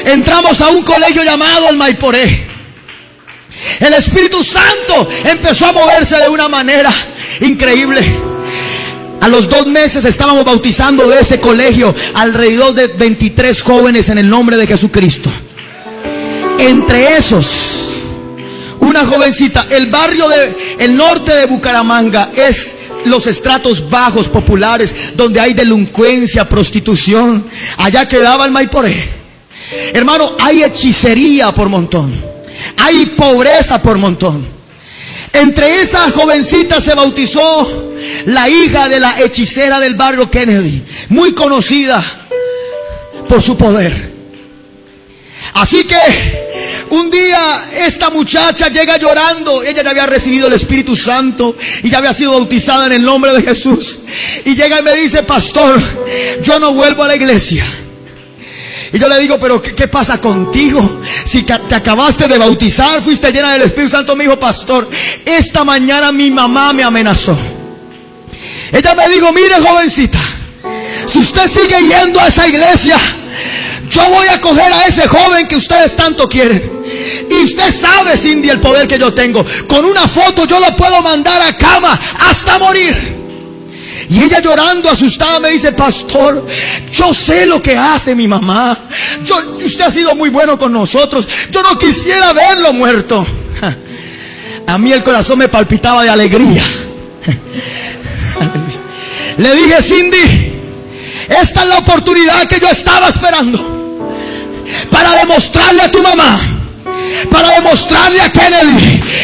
entramos a un colegio llamado el Maiporé. El Espíritu Santo empezó a moverse de una manera increíble. A los 2 meses estábamos bautizando de ese colegio alrededor de 23 jóvenes en el nombre de Jesucristo. Entre esos, una jovencita. El barrio el norte de Bucaramanga es los estratos bajos populares, donde hay delincuencia, prostitución. Allá quedaba el Maiporé. Hermano, hay hechicería por montón, hay pobreza por montón. Entre esas jovencitas se bautizó la hija de la hechicera del barrio Kennedy, muy conocida por su poder. Así que un día esta muchacha llega llorando. Ella ya había recibido el Espíritu Santo y ya había sido bautizada en el nombre de Jesús. Y llega y me dice: pastor, yo no vuelvo a la iglesia. Y yo le digo: pero ¿qué pasa contigo? Si te acabaste de bautizar, fuiste llena del Espíritu Santo. Me dijo: pastor, esta mañana mi mamá me amenazó. Ella me dijo: mire, jovencita, si usted sigue yendo a esa iglesia, yo voy a coger a ese joven que ustedes tanto quieren. Y usted sabe, Cindy, el poder que yo tengo. Con una foto yo lo puedo mandar a cama hasta morir. Y ella llorando, asustada, me dice: pastor, yo sé lo que hace mi mamá. Usted ha sido muy bueno con nosotros. Yo no quisiera verlo muerto. A mí el corazón me palpitaba de alegría. Le dije: Cindy, esta es la oportunidad que yo estaba esperando para demostrarle a tu mamá, para demostrarle a Kennedy